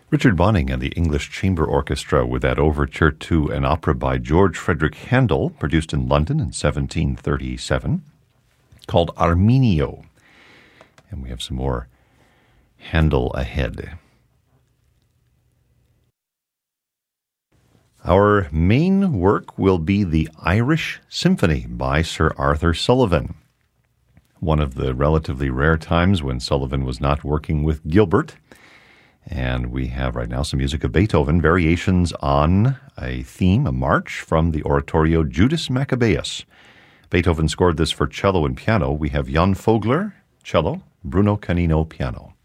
Richard Bonning and the English Chamber Orchestra with that overture to an opera by George Frederick Handel, produced in London in 1737, called Arminio. And we have some more Handel ahead. Our main work will be the Irish Symphony by Sir Arthur Sullivan. One of the relatively rare times when Sullivan was not working with Gilbert. And we have right now some music of Beethoven, variations on a theme, a march from the oratorio Judas Maccabeus. Beethoven scored this for cello and piano. We have Jan Vogler, cello, Bruno Canino, piano.